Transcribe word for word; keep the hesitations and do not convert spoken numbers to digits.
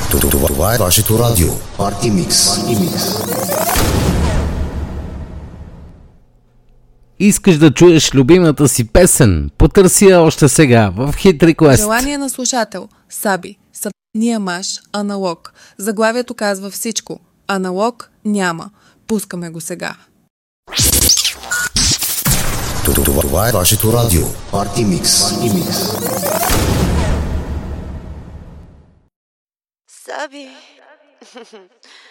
Това е вашето радио. Парти Микс. Искаш да чуеш любимата си песен? Потърси я още сега в Hit Request. Желание на слушател. Саби. Съдния маж. Аналог. Заглавието казва всичко. Аналог няма. Пускаме го сега. Това е вашето радио. Парти Микс. Саби.